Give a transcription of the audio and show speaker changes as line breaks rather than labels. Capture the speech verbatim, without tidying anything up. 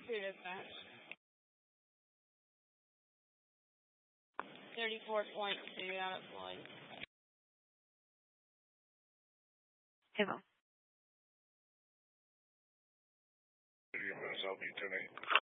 Two dispatch. thirty-four point two out of flight.
Hey, Mom.
You might help me tonight.